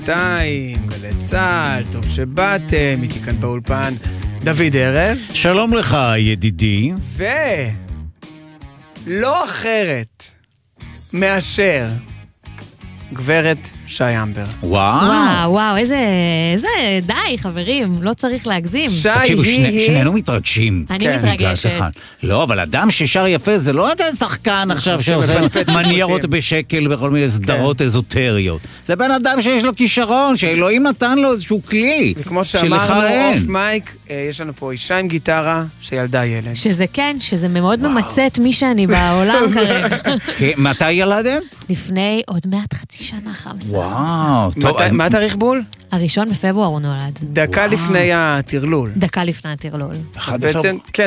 גלי צהל, טוב שבאתם, איתי כאן באולפן דוד ארז. שלום לך ידידי. ולא אחרת מאשר גברת שי אמבר. וואו, איזה די חברים, לא צריך להגזים. שי תקשיבו, היא... שנינו מתרגשים. אני מתרגשת. לא, אבל אדם ששר יפה זה לא אתה שחקן עכשיו שעושה מניירות בשקל בכל מיני סדרות אזוטריות. זה בן אדם שיש לו כישרון, שאלוהים נתן לו איזשהו כלי. וכמו שאמרנו, אוף מייק, יש לנו פה אישה עם גיטרה שילדה ילד. שזה כן, שזה מאוד ממצא את מי שאני בעולם כרגע. מתי ילדם? לפני עוד מעט חצי שנה חמסה. וואו. מה התאריך בול? 1 בפברואר הוא נולד. דקה לפני התרלול. דקה לפני התרלול. בעצם, כן,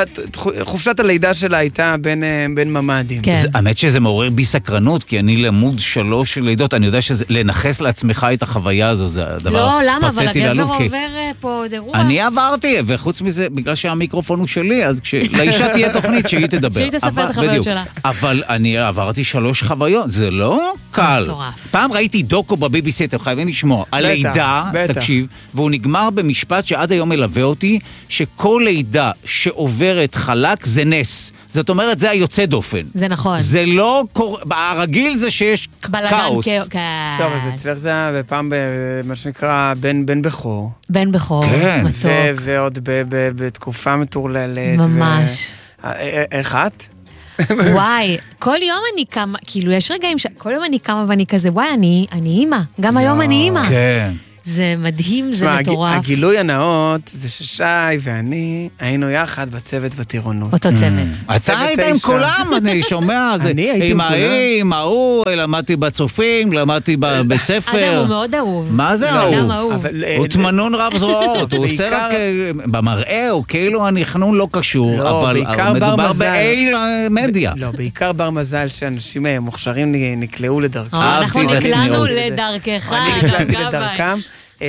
חופשת הלידה שלה הייתה בין ממדים. כן. האמת שזה מעורר בי סקרנות, כי אני למוד 3 לידות, אני יודע שלנחס לעצמך את החוויה הזו, זה הדבר לא, למה? אבל פתטי הגבר לעלות, כי עובר פה אירוע. אני עברתי, וחוץ מזה, בגלל שהמיקרופון הוא שלי, אז לאישה תהיה תוכנית שהיא תדבר. שהיא תספר את החוויות שלה. אבל אני עברתי 3 חוויות, זה לא קל. מטורף. פעם ראיתי דוקו בבי-בי-סי, אתם חייבים לשמוע, על לידה, תקשיב, והוא נגמר במשפט שעד היום מלווה אותי, שכל לידה שעוברת חלק זה נס. זאת אומרת, זה היוצא דופן. זה נכון. זה לא הרגיל זה שיש כאוס. טוב, אז אצלך זה היה בפעם במה שנקרא בן בכור. בן בכור, מתוק. ועוד בתקופה מטורללת. ממש. איך את? וואי, כל יום אני קמה, כאילו יש רגעים כל יום אני קמה ואני כזה, וואי, אני אימא. גם היום אני אימא. כן. זה מדהים, זה מטורף. הגילוי הנאות זה ששי ואני היינו יחד בצוות בטירונות. אותו צוות. אתה היית עם כולם, אני שומע. אני הייתי עם כולם. עם ההוא, למדתי בצופים, למדתי בבית ספר. אדם הוא מאוד אהוב. מה זה אהוב? הוא תמנון רב זרועות, הוא עושה רק במראה, הוא כאילו הנכנון לא קשור, אבל מדובר באיל מדיה. לא, בעיקר בר מזל שאנשים מוכשרים נקלעו לדרכם. אנחנו נקלענו לדרכך. אני נקלעתי לדרכם.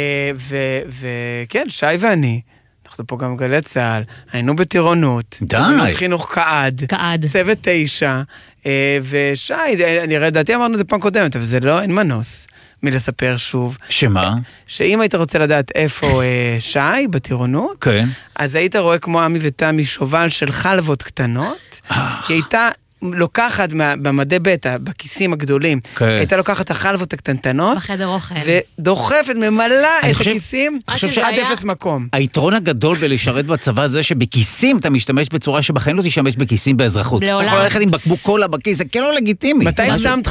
וכן, שי ואני, אנחנו פה גם גלי צהל, היינו בטירונות, חינוך קעד, צוות 9, ושי, אני רדעתי אמרנו זה פעם קודמת, אבל זה לא, אין מנוס מלספר שוב. שמה? שאם היית רוצה לדעת איפה שי בטירונות, כן. אז היית רואה כמו עמי ותמי שובל של חלבות קטנות, היא הייתה לוקחת במדי בטא, בכיסים הגדולים, הייתה לוקחת את החלבות הקטנטנות, בחדר אוכל. ודוחפת, ממלאה את הכיסים, עד אפס מקום. היתרון הגדול בלשרת בצבא זה שבכיסים אתה משתמש בצורה שבחיים לא תשתמש בכיסים באזרחות. אתה יכול ללכת עם בקבוק קולה בכיס, זה כן לא לגיטימי. מתי שמת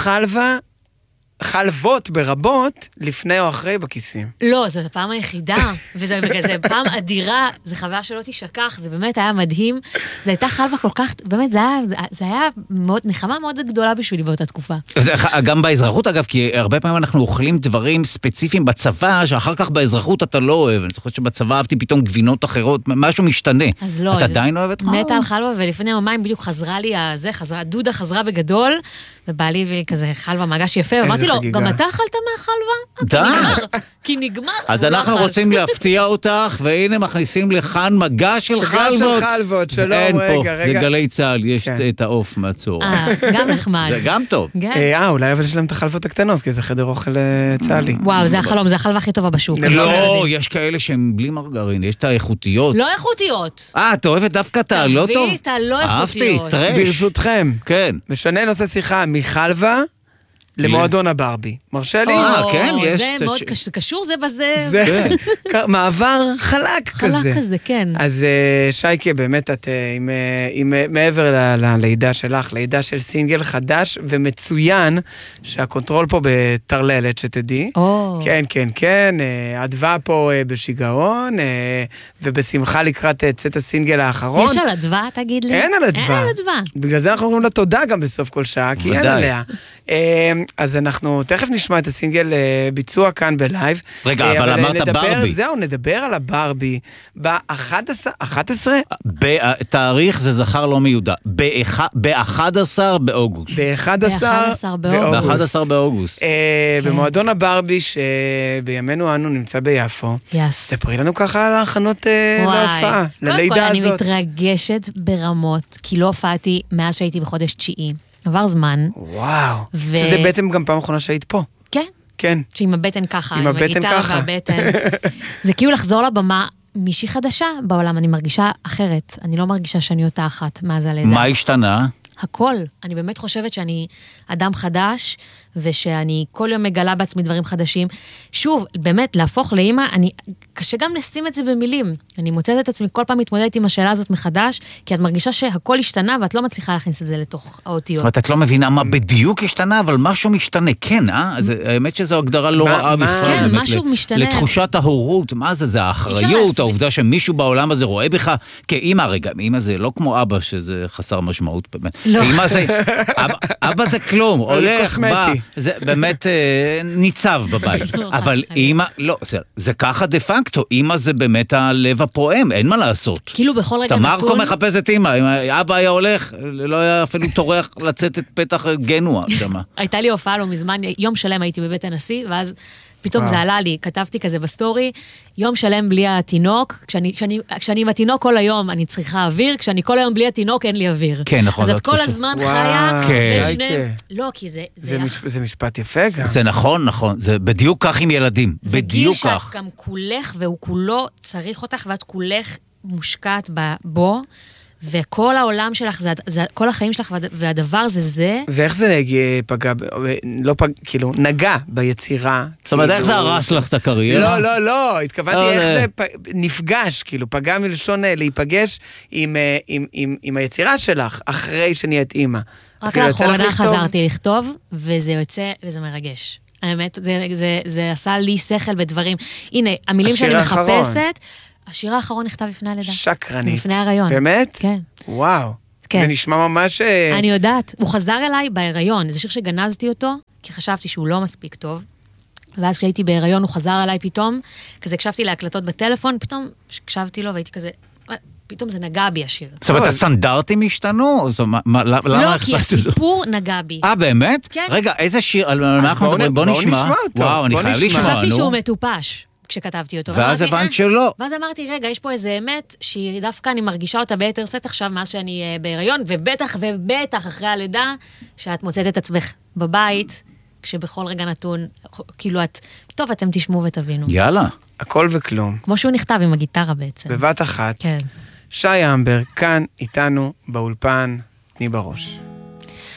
חלבות ברבות לפני או אחרי בכיסים? לא, זאת הפעם היחידה, וזה פעם אדירה, זה חוויה שלא תשכח, זה באמת היה מדהים, זה הייתה חלבה כל כך, באמת זה היה נחמה מאוד גדולה בשבילי באותה תקופה. גם באזרחות אגב, כי הרבה פעמים אנחנו אוכלים דברים ספציפיים בצבא, שאחר כך באזרחות אתה לא אוהב, אני זוכרת שבצבא אהבתי פתאום גבינות אחרות, משהו משתנה. אז לא. אתה עדיין אוהב את מתה על חלבה, ולפני יומיים בדיוק חזרה לי דודה חזרה בגדול, ובא לי כזה חלבה מגש יפה, ואמרתי לו, גם אתה אכלת מהחלבה? כי נגמר. אז אנחנו רוצים להפתיע אותך, והנה מכניסים לכאן מגש של חלבות. שלום, רגע. זה גלי צהל, יש את העוף מהצור. גם נחמד. זה גם טוב. אולי אבל יש להם את החלבות הקטנות, כי זה חדר אוכל צהלי. וואו, זה החלום, זה החלבה הכי טובה בשוק. לא, יש כאלה שהם בלי מרגרין, יש את האיכותיות. לא איכותיות. את אוהבת דווקא את הלא טוב? תביא את הלא איכותיות. ברשותכם. כן. משנה נושא שיחה מחלבה למועדון הברבי. מרשה לי? כן, יש. זה מאוד קשור זה בזה. מעבר חלק כזה. חלק כזה, כן. אז שייקה, באמת את מעבר ללידה שלך, לידה של סינגל חדש ומצוין, שהקונטרול פה בתרללת, שתדעי. כן, כן, כן. אדווה פה בשיגעון, ובשמחה לקראת צאת הסינגל האחרון. יש על אדווה, תגיד לי? אין על אדווה. בגלל זה אנחנו אומרים לה תודה גם בסוף כל שעה, כי אין עליה. אז אנחנו תכף נשמע את הסינגל ביצוע כאן בלייב. רגע, אבל אמרת ברבי. זהו, נדבר על הברבי ב-11? בתאריך זה זכר לא מיודע. ב-11 באוגוסט. ב-11 באוגוסט. במועדון הברבי שבימינו אנו נמצא ביפו. ספרי לנו ככה על ההכנות להופעה, ללידה הזאת. אני מתרגשת ברמות, כי לא הופעתי מאז שהייתי בחודש 9. עבר זמן. וואו. שזה בעצם גם פעם אחרונה שהיית פה. כן. כן. שעם הבטן ככה, עם הגיטרה והבטן. זה כאילו לחזור לבמה מישהי חדשה בעולם, אני מרגישה אחרת. אני לא מרגישה שאני אותה אחת, מה זה הלידה. מה השתנה? הכל. אני באמת חושבת שאני אדם חדש, ושאני כל יום מגלה בעצמי דברים חדשים. שוב, באמת, להפוך לאמא, קשה גם לשים את זה במילים. אני מוצאת את עצמי כל פעם מתמודדת עם השאלה הזאת מחדש, כי את מרגישה שהכל השתנה, ואת לא מצליחה להכניס את זה לתוך האותיות. זאת אומרת, את לא מבינה מה בדיוק השתנה, אבל משהו משתנה, כן, האמת שזו הגדרה לא רעה בכלל. כן, משהו משתנה. לתחושת ההורות, מה זה? זה האחריות, העובדה שמישהו בעולם הזה רואה בך, כאמא, רגע, אמא זה לא כמו אבא, שזה חסר משמעות, באמת. לא. אבא זה כלום, הולך, בא, זה באמת ניצב בבית. אבל אמא, לא, זה ככה דה פקטו, אמא זה באמת הלב הפועם, אין מה לעשות. כאילו בכל רגע נתון... תמרקו מחפש את אמא, אם אבא היה הולך, לא היה אפילו טורח לצאת את פתח גנוע שמה. הייתה לי הופעה לא מזמן, יום שלם הייתי בבית הנשיא, ואז פתאום זה עלה לי, כתבתי כזה בסטורי, יום שלם בלי התינוק, כשאני עם התינוק כל היום אני צריכה אוויר, כשאני כל היום בלי התינוק אין לי אוויר. כן, נכון. אז את כל הזמן חיה, כן. לא, כי זה משפט יפה גם. זה נכון, נכון, זה בדיוק כך עם ילדים, בדיוק כך. זה גיל שאת גם כולך, והוא כולו צריך אותך, ואת כולך מושקעת בו, וכל העולם שלך, כל החיים שלך, והדבר זה. ואיך זה פגע, כאילו, נגע ביצירה. זאת אומרת, איך זה הרס לך את הקריירה? לא, התכוונתי איך זה נפגש, כאילו, פגע מלשון להיפגש עם היצירה שלך, אחרי שנהיית אימא. רק לאחרונה חזרתי לכתוב, וזה יוצא, וזה מרגש. האמת, זה עשה לי שכל בדברים. הנה, המילים שאני מחפשת, השיר האחרון נכתב לפני הלידה. שקרנית. לפני ההיריון. באמת? כן. וואו. כן. זה נשמע ממש... אני יודעת. הוא חזר אליי בהיריון. זה שיר שגנזתי אותו, כי חשבתי שהוא לא מספיק טוב. ואז כשהייתי בהיריון, הוא חזר אליי פתאום. כזה הקשבתי להקלטות בטלפון, פתאום הקשבתי לו והייתי כזה... פתאום זה נגע בי השיר. זאת אומרת, הסטנדרטים השתנו? לא, כי הסיפור נגע בי. באמת? כן. רגע, איזה שיר? בוא נשמע. וואו, אני חייב לשמוע. חשבתי שהוא מטופש. כשכתבתי אותו. ואז הבנת שלא. ואז אמרתי, רגע, יש פה איזה אמת, שדווקא אני מרגישה אותה ביתר סט עכשיו, מאז שאני בהיריון, ובטח אחרי הלידה, שאת מוצאת את עצמך בבית, כשבכל רגע נתון, כאילו את, טוב, אתם תשמעו ותבינו. יאללה. הכל וכלום. כמו שהוא נכתב עם הגיטרה בעצם. בבת אחת. כן. שי אמבר, כאן איתנו באולפן, תני בראש.